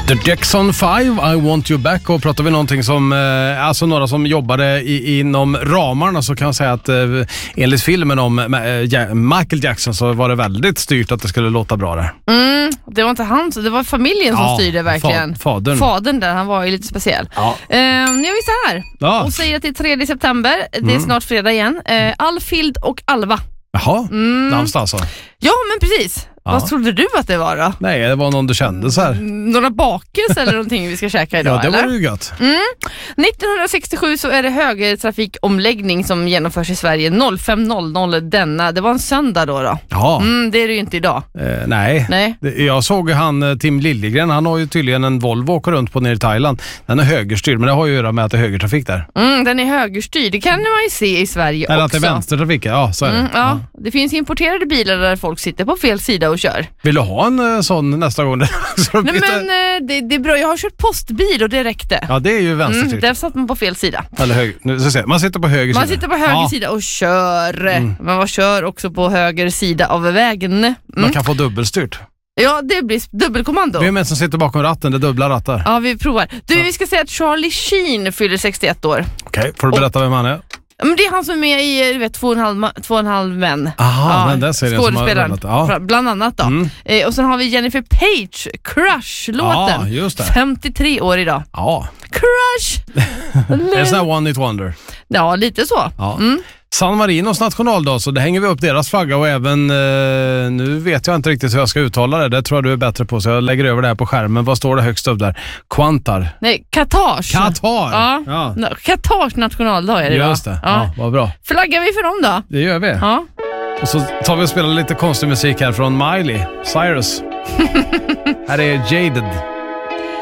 The Jackson 5, I want you back. Och pratar vi någonting som, alltså några som jobbade inom ramarna, så kan jag säga att enligt filmen om Michael Jackson så var det väldigt styrt att det skulle låta bra där. Det var inte han, det var familjen som styrde verkligen. Fadern där, han var ju lite speciell. Ja. Jag visste här och säger att det är 3 september, det är snart fredag igen. Alfild och Alva. Jaha, namnsdag alltså. Ja, men precis. Ja. Vad trodde du att det var då? Nej, det var någon du kände så här. Några bakelse eller någonting vi ska käka idag, ja, det eller? var ju gott. 1967 så är det högertrafikomläggning som genomförs i Sverige 05.00 denna. Det var en söndag då. Ja. Det är det ju inte idag. Nej. Jag såg han Tim Liljegren, han har ju tydligen en Volvo åker runt på nere i Thailand. Den är högerstyrd, men det har ju att göra med att det är högertrafik där. Den är högerstyrd, det kan man ju se i Sverige eller också. Eller att det är vänstertrafik, ja så är det. Ja. Det finns importerade bilar där folk sitter på fel sida och kör. Vill du ha en sån nästa gång? Nej, men det är bra. Jag har kört postbil och det räckte. Ja, det är ju vänstertryck. Där satt man på fel sida. Eller höger. Nu ska se. Man sitter på höger sida. Man sitter på höger sida och kör. Man kör också på höger sida av vägen. Man kan få dubbelstyrt. Ja, det blir dubbelkommando. Vem är som sitter bakom ratten? Det är dubbla rattar. Ja, vi provar. Vi ska säga att Charlie Sheen fyller 61 år. Okej, får du berätta vem han är? Men det är han som är med i 2,5 män. Aha, men det ser skådespelaren, bland annat då. Och sen har vi Jennifer Page, Crush-låten. Ja, just det. 53 år idag. Ja. Crush! Det är sån här One Hit Wonder. Ja, lite så. Ja. San Marinos nationaldag, så det hänger vi upp deras flagga och även, nu vet jag inte riktigt hur jag ska uttala det, tror jag du är bättre på, så jag lägger över det här på skärmen. Vad står det högst upp där? Kvantar. Nej, Katars. Ja. Katars nationaldag är det. Just det, ja, vad bra. Flaggar vi för dem då? Det gör vi. Ja. Och så tar vi och spelar lite konstig musik här från Miley Cyrus. Här är Jaded.